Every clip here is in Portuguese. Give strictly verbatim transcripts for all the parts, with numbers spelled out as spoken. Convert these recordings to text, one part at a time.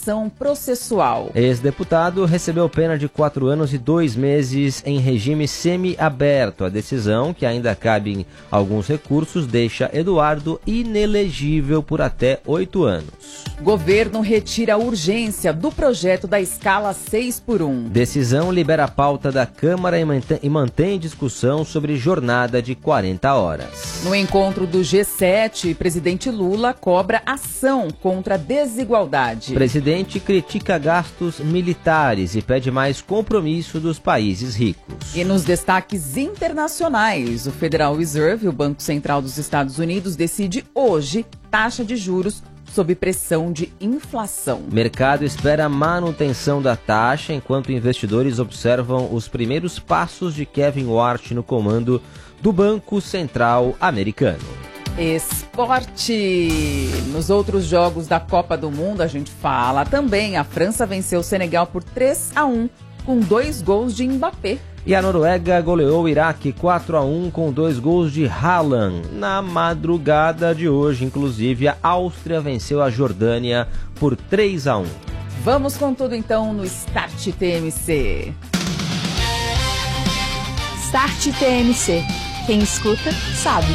ação processual. Ex-deputado recebeu pena de quatro anos e dois meses em regime semi-aberto. A decisão, que ainda cabe em alguns recursos, deixa Eduardo inelegível por até oito anos. Governo retira a urgência do projeto da escala seis por um. Decisão libera a pauta da Câmara e mantém, e mantém discussão sobre jornada de quarenta horas. No encontro do G sete, presidente Lula cobra ação contra a desigualdade. Presidente critica gastos militares e pede mais compromisso dos países ricos. E nos destaques internacionais, o Federal Reserve, o Banco Central dos Estados Unidos, decide hoje taxa de juros sob pressão de inflação. Mercado espera a manutenção da taxa, enquanto investidores observam os primeiros passos de Kevin Warsh no comando do Banco Central americano. Esporte. Nos outros jogos da Copa do Mundo, a gente fala também. A França venceu o Senegal por três a um, com dois gols de Mbappé. E a Noruega goleou o Iraque quatro a um com dois gols de Haaland. Na madrugada de hoje, inclusive, a Áustria venceu a Jordânia por três a um. Vamos com tudo então no Start T M C. Start T M C. Quem escuta, sabe.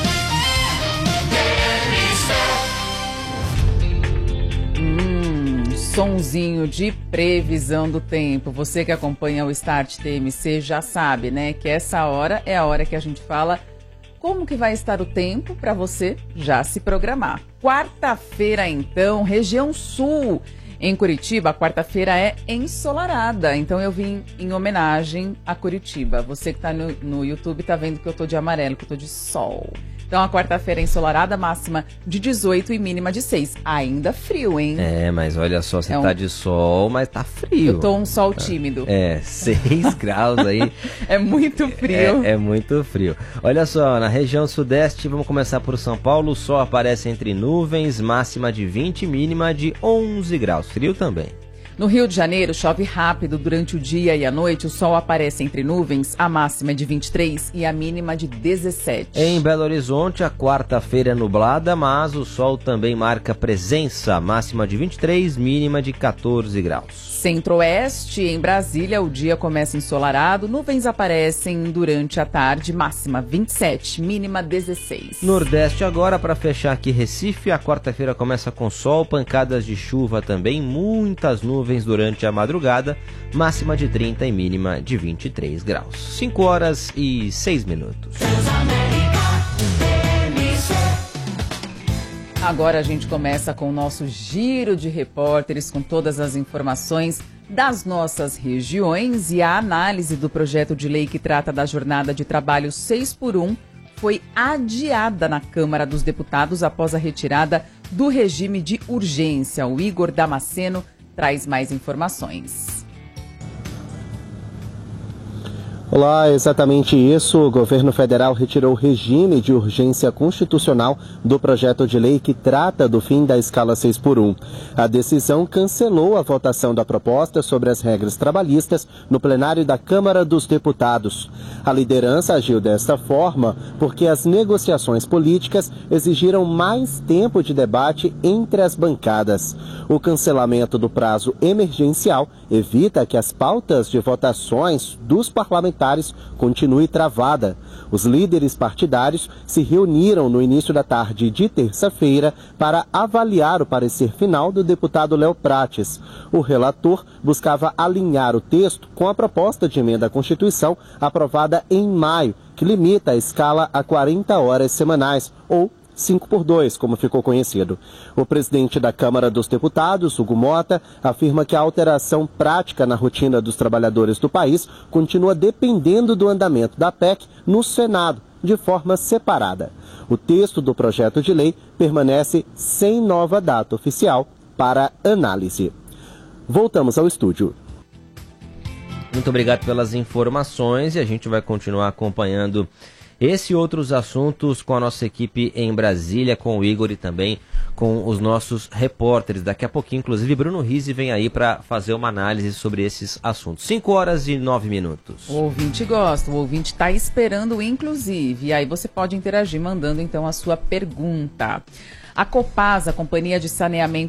Sonzinho de previsão do tempo. Você que acompanha o Start T M C já sabe, né? Que essa hora é a hora que a gente fala como que vai estar o tempo para você já se programar. Quarta-feira, então, região sul. Em Curitiba, a quarta-feira é ensolarada. Então eu vim em homenagem a Curitiba. Você que tá no, no YouTube tá vendo que eu tô de amarelo, que eu tô de sol. Então, a quarta-feira é ensolarada, máxima de dezoito e mínima de seis. Ainda frio, hein? É, mas olha só, você é um... tá de sol, mas tá frio. Eu tô um sol tímido. É, seis graus aí. É muito frio. É, é muito frio. Olha só, na região sudeste, vamos começar por São Paulo. O sol aparece entre nuvens, máxima de vinte, mínima de onze graus. Frio também. No Rio de Janeiro, chove rápido durante o dia e a noite. O sol aparece entre nuvens, a máxima é de vinte e três e a mínima de dezessete. Em Belo Horizonte, a quarta-feira é nublada, mas o sol também marca presença, máxima de vinte e três, mínima de quatorze graus. Centro-Oeste, em Brasília, o dia começa ensolarado, nuvens aparecem durante a tarde, máxima vinte e sete, mínima dezesseis. Nordeste agora, para fechar aqui Recife, a quarta-feira começa com sol, pancadas de chuva também, muitas nuvens durante a madrugada, máxima de trinta e mínima de vinte e três graus. cinco horas e seis minutos. Agora a gente começa com o nosso giro de repórteres com todas as informações das nossas regiões e a análise do projeto de lei que trata da jornada de trabalho seis por um foi adiada na Câmara dos Deputados após a retirada do regime de urgência. O Igor Damasceno traz mais informações. Olá, exatamente isso. O governo federal retirou o regime de urgência constitucional do projeto de lei que trata do fim da escala seis por um. A decisão cancelou a votação da proposta sobre as regras trabalhistas no plenário da Câmara dos Deputados. A liderança agiu desta forma porque as negociações políticas exigiram mais tempo de debate entre as bancadas. O cancelamento do prazo emergencial evita que as pautas de votações dos parlamentares continue travada. Os líderes partidários se reuniram no início da tarde de terça-feira para avaliar o parecer final do deputado Léo Prates. O relator buscava alinhar o texto com a proposta de emenda à Constituição aprovada em maio, que limita a escala a quarenta horas semanais, ou cinco por dois, como ficou conhecido. O presidente da Câmara dos Deputados, Hugo Mota, afirma que a alteração prática na rotina dos trabalhadores do país continua dependendo do andamento da P E C no Senado, de forma separada. O texto do projeto de lei permanece sem nova data oficial para análise. Voltamos ao estúdio. Muito obrigado pelas informações e a gente vai continuar acompanhando esse e outros assuntos com a nossa equipe em Brasília, com o Igor e também com os nossos repórteres. Daqui a pouquinho, inclusive, Bruno Rizzi vem aí para fazer uma análise sobre esses assuntos. cinco horas e nove minutos. O ouvinte gosta, o ouvinte está esperando, inclusive. E aí você pode interagir mandando, então, a sua pergunta. A Copasa, a Companhia de Saneamento